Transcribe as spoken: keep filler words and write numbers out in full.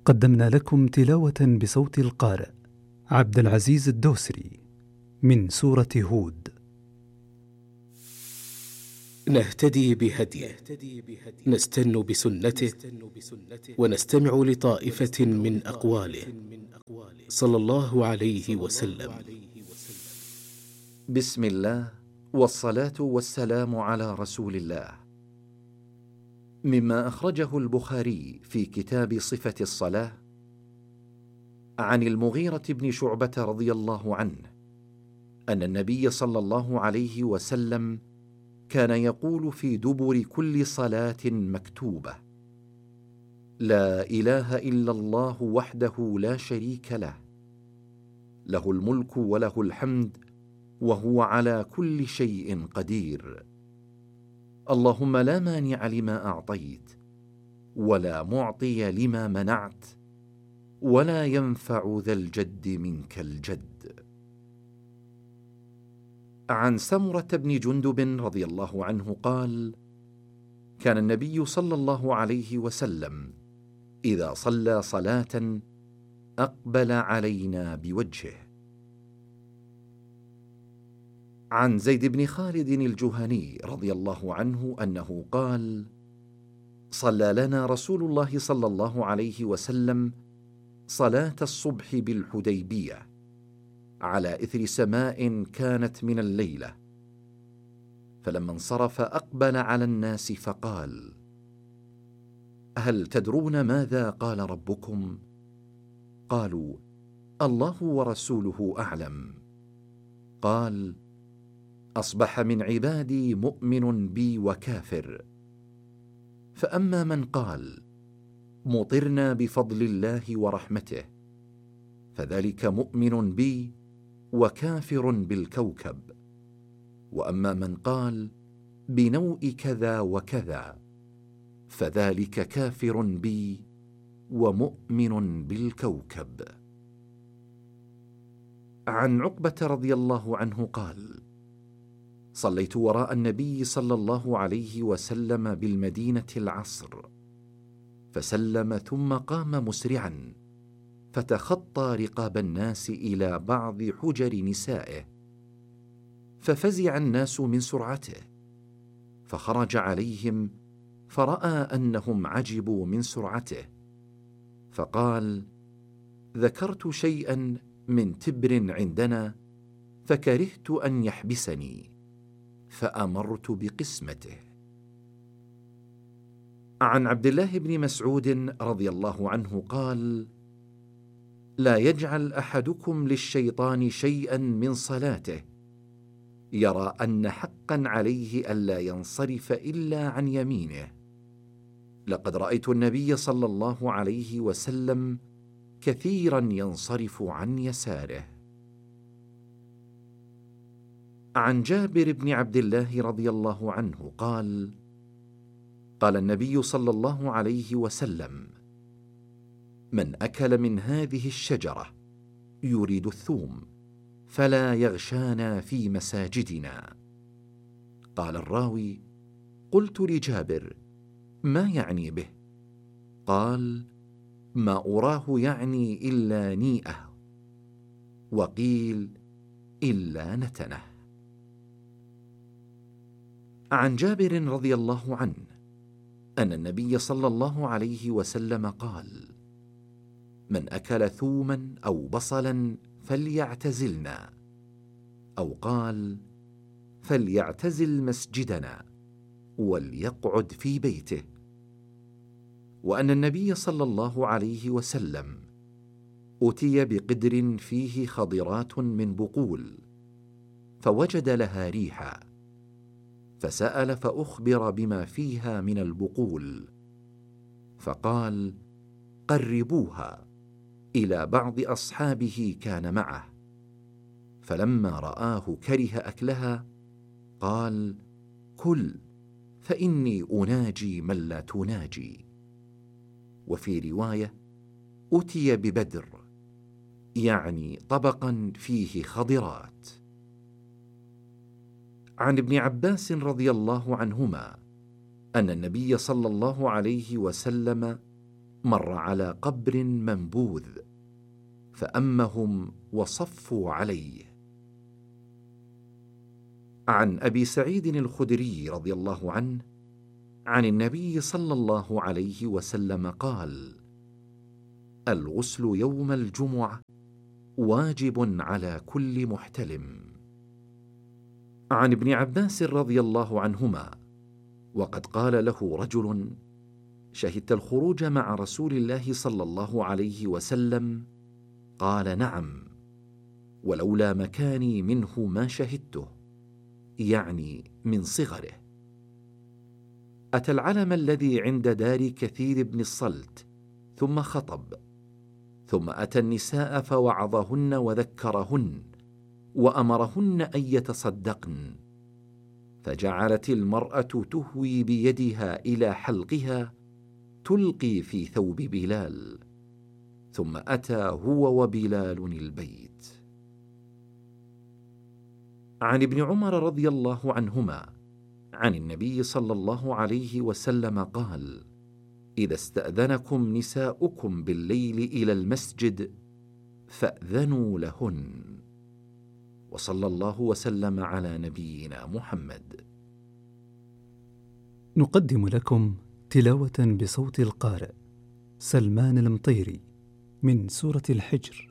قدمنا لكم تلاوة بصوت القارئ عبد العزيز الدوسري من سورة هود. نهتدي بهديه، نستن بسنته، ونستمع لطائفة من أقواله صلى الله عليه وسلم. بسم الله والصلاة والسلام على رسول الله. مما أخرجه البخاري في كتاب صفة الصلاة عن المغيرة بن شعبة رضي الله عنه أن النبي صلى الله عليه وسلم كان يقول في دبر كل صلاة مكتوبة: لا إله إلا الله وحده لا شريك له، له الملك وله الحمد وهو على كل شيء قدير، اللهم لا مانع لما أعطيت ولا معطي لما منعت ولا ينفع ذا الجد منك الجد. عن سمرة بن جندب رضي الله عنه قال: كان النبي صلى الله عليه وسلم إذا صلى صلاة أقبل علينا بوجهه. عن زيد بن خالد الجهني رضي الله عنه أنه قال: صلى لنا رسول الله صلى الله عليه وسلم صلاة الصبح بالحديبية على إثر سماء كانت من الليلة، فلما انصرف أقبل على الناس فقال: هل تدرون ماذا قال ربكم؟ قالوا: الله ورسوله أعلم. قال: أصبح من عبادي مؤمن بي وكافر، فأما من قال مطرنا بفضل الله ورحمته فذلك مؤمن بي وكافر بالكوكب، وأما من قال بنوء كذا وكذا فذلك كافر بي ومؤمن بالكوكب. عن عقبة رضي الله عنه قال: صليت وراء النبي صلى الله عليه وسلم بالمدينة العصر، فسلم ثم قام مسرعا فتخطى رقاب الناس إلى بعض حجر نسائه، ففزع الناس من سرعته، فخرج عليهم فرأى أنهم عجبوا من سرعته، فقال: ذكرت شيئا من تبر عندنا فكرهت أن يحبسني، فأمرت بقسمته. عن عبد الله بن مسعود رضي الله عنه قال: لا يجعل أحدكم للشيطان شيئا من صلاته يرى أن حقا عليه ألا ينصرف إلا عن يمينه، لقد رأيت النبي صلى الله عليه وسلم كثيرا ينصرف عن يساره. عن جابر بن عبد الله رضي الله عنه قال: قال النبي صلى الله عليه وسلم: من أكل من هذه الشجرة يريد الثوم فلا يغشانا في مساجدنا. قال الراوي: قلت لجابر: ما يعني به؟ قال: ما أراه يعني إلا نيئة، وقيل إلا نتنه. عن جابر رضي الله عنه أن النبي صلى الله عليه وسلم قال: من أكل ثوما أو بصلا فليعتزلنا، أو قال: فليعتزل مسجدنا وليقعد في بيته. وأن النبي صلى الله عليه وسلم أتي بقدر فيه خضرات من بقول فوجد لها ريحا، فسأل فأخبر بما فيها من البقول، فقال: قربوها إلى بعض أصحابه كان معه، فلما رآه كره أكلها قال: كل فإني أناجي من لا تناجي. وفي رواية: أتي ببدر، يعني طبقا فيه خضرات. عن ابن عباس رضي الله عنهما أن النبي صلى الله عليه وسلم مر على قبر منبوذ فأمهم وصفوا عليه. عن أبي سعيد الخدري رضي الله عنه عن النبي صلى الله عليه وسلم قال: الغسل يوم الجمعة واجب على كل محتلم. عن ابن عباس رضي الله عنهما وقد قال له رجل: شهدت الخروج مع رسول الله صلى الله عليه وسلم؟ قال: نعم، ولولا مكاني منه ما شهدته، يعني من صغره. أتى العلم الذي عند دار كثير بن الصلت ثم خطب، ثم أتى النساء فوعظهن وذكرهن وأمرهن أن يتصدقن، فجعلت المرأة تهوي بيدها إلى حلقها تلقي في ثوب بلال، ثم أتى هو وبلال البيت. عن ابن عمر رضي الله عنهما عن النبي صلى الله عليه وسلم قال: إذا استأذنكم نساؤكم بالليل إلى المسجد فأذنوا لهن. وصلى الله وسلم على نبينا محمد. نقدم لكم تلاوة بصوت القارئ سلمان المطيري من سورة الحجر.